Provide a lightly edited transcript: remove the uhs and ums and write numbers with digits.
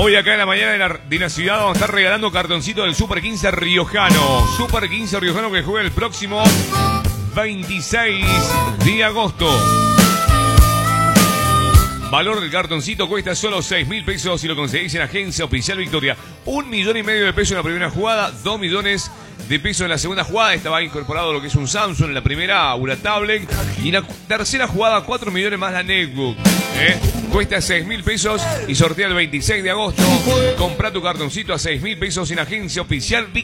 Hoy acá en la mañana de la ciudad vamos a estar regalando cartoncito del Super 15 riojano. Super 15 riojano que juega el próximo 26 de agosto. Valor del cartoncito cuesta solo 6.000 pesos si lo conseguís en Agencia Oficial Victoria. 1,5 millones de pesos en la primera jugada, 2 millones de pesos en la segunda jugada. Estaba incorporado lo que es un Samsung en la primera, una tablet. Y en la tercera jugada, 4 millones más la netbook. Cuesta 6.000 pesos y sortea el 26 de agosto. Comprá tu cartoncito a 6.000 pesos en Agencia Oficial Victoria.